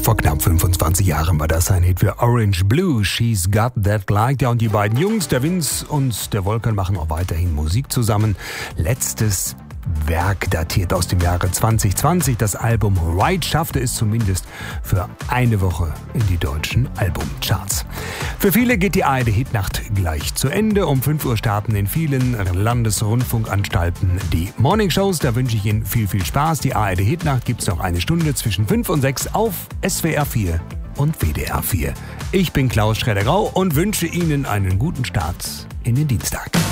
Vor knapp 25 Jahren war das ein Hit für Orange Blue, She's Got That Like. Ja, und die beiden Jungs, der Vince und der Volkan, machen auch weiterhin Musik zusammen. Letztes Werk datiert aus dem Jahre 2020. Das Album Right schaffte es zumindest für eine Woche in die deutschen Albumcharts. Für viele geht die ARD-Hitnacht gleich zu Ende. Um 5 Uhr starten in vielen Landesrundfunkanstalten die Morningshows. Da wünsche ich Ihnen viel Spaß. Die ARD-Hitnacht gibt es noch eine Stunde zwischen 5 und 6 auf SWR 4 und WDR 4. Ich bin Klaus Schredder-Grau und wünsche Ihnen einen guten Start in den Dienstag.